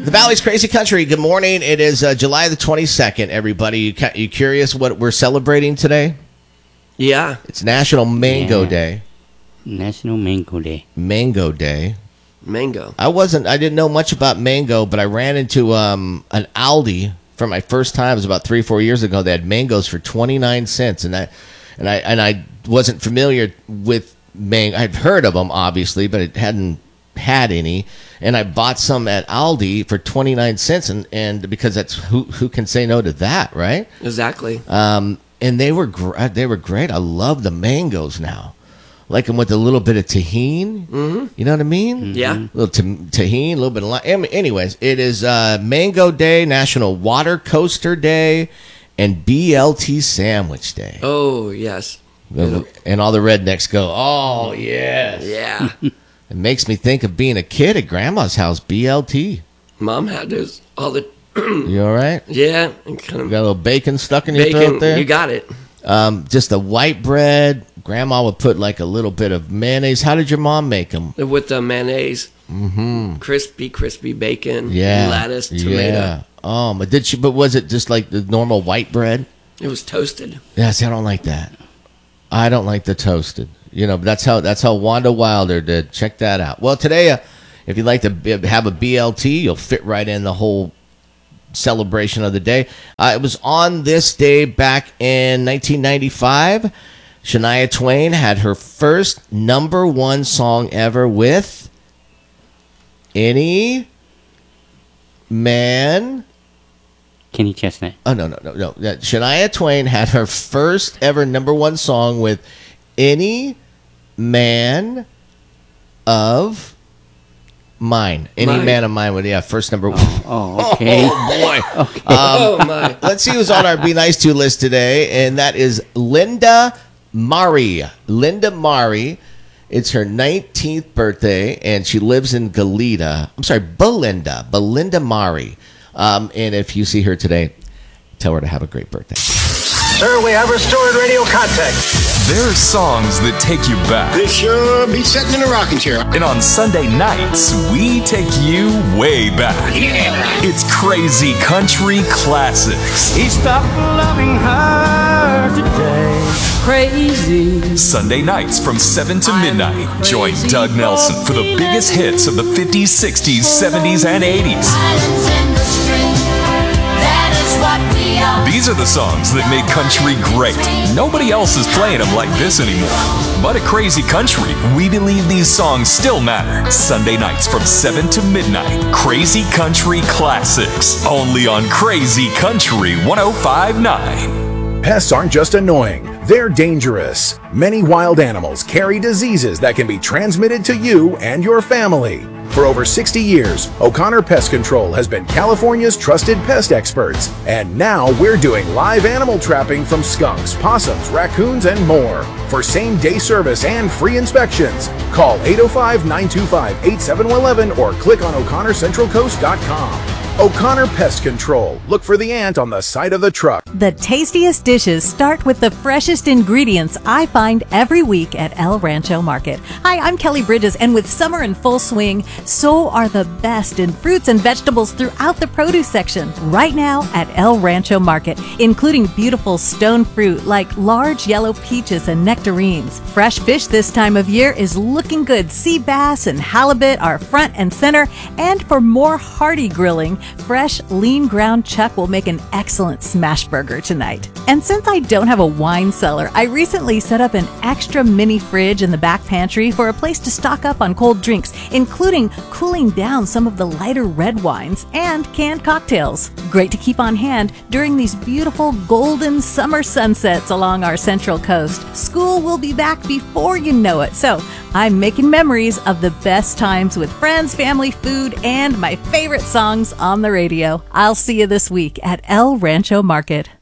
The Valley's Crazy Country. Good morning. It is July the 22nd, everybody. You curious what we're celebrating today? Yeah. It's National Mango Day. National Mango Day. Mango Day. Mango. I didn't know much about mango, but I ran into an Aldi for my first time. It was about 3-4 years ago. They had mangoes for 29 cents, and I wasn't familiar with mango. I'd heard of them, obviously, but it hadn't had any. And I bought some at Aldi for 29 cents, and because that's who can say no to that, right? Exactly. And they were great. I love the mangoes now. Like them with a little bit of tahini. Mm-hmm. You know what I mean? Yeah. A little tahini, a little bit of lime. Anyways, it is Mango Day, National Water Coaster Day, and BLT Sandwich Day. Oh, yes. And all the rednecks go, oh, yes. Yeah. It makes me think of being a kid at Grandma's house, BLT. Mom had those all the... You all right? Yeah. And kind You got a little bacon stuck in your bacon. throat there? You got it. Just the white bread. Grandma would put like a little bit of mayonnaise. How did your mom make them? With the mayonnaise. Mm-hmm. Crispy bacon. Yeah. Lettuce, tomato. Yeah. But was it just like the normal white bread? It was toasted. Yeah, see, I don't like that. I don't like the toasted. But that's how Wanda Wilder did. Check that out. Well, today, if you'd like to have a BLT, you'll fit right in the whole celebration of the day. It was on this day back in 1995. Shania Twain had her first #1 song ever with Any Man. Kenny Chestnut. Oh, no. Shania Twain had her first ever #1 song with Any Man of Mine. Any Man of Mine. First number one. Oh, okay. Oh, boy. Okay. Oh, my. Let's see who's on our Be Nice To list today, and that is Linda Mari. Linda Mari. It's her 19th birthday, and she lives in Goleta. I'm sorry, Belinda Mari. And if you see her today, tell her to have a great birthday. Sir, we have restored radio contact. There are songs that take you back. This sure be sitting in a rocking chair. And on Sunday nights, we take you way back. Yeah. It's Crazy Country Classics. He stopped loving her today. Crazy. Sunday nights from 7 to midnight. Join Doug Nelson for the biggest hits of the 50s, 60s, 70s, and 80s. These are the songs that made country great. Nobody else is playing them like this anymore. But at Crazy Country, we believe these songs still matter. Sunday nights from 7 to midnight. Crazy Country Classics. Only on Crazy Country 105.9. Pests aren't just annoying, they're dangerous. Many wild animals carry diseases that can be transmitted to you and your family. For over 60 years, O'Connor Pest Control has been California's trusted pest experts. And now we're doing live animal trapping from skunks, possums, raccoons, and more. For same-day service and free inspections, call 805-925-8711 or click on o'connorcentralcoast.com. O'Connor Pest Control. Look for the ant on the side of the truck. The tastiest dishes start with the freshest ingredients I find every week at El Rancho Market. Hi, I'm Kelly Bridges, and with summer in full swing, so are the best in fruits and vegetables throughout the produce section right now at El Rancho Market, including beautiful stone fruit like large yellow peaches and nectarines. Fresh fish this time of year is looking good. Sea bass and halibut are front and center, and for more hearty grilling, fresh, lean ground chuck will make an excellent smash burger tonight. And since I don't have a wine cellar, I recently set up an extra mini fridge in the back pantry for a place to stock up on cold drinks, including cooling down some of the lighter red wines and canned cocktails. Great to keep on hand during these beautiful golden summer sunsets along our central coast. School will be back before you know it, so I'm making memories of the best times with friends, family, food, and my favorite songs on the radio. I'll see you this week at El Rancho Market.